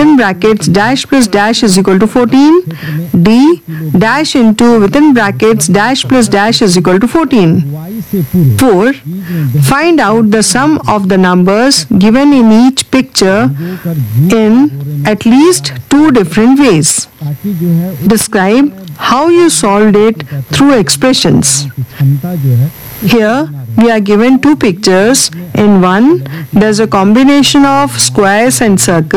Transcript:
within brackets dash plus dash is equal to 14. D. Dash into within brackets dash plus dash is equal to 14. 4. Find out the sum of the numbers given in each picture in at least 2 different ways. Describe how you solved it through expressions. Here we are given 2 pictures. In one, there's a combination of squares and circles.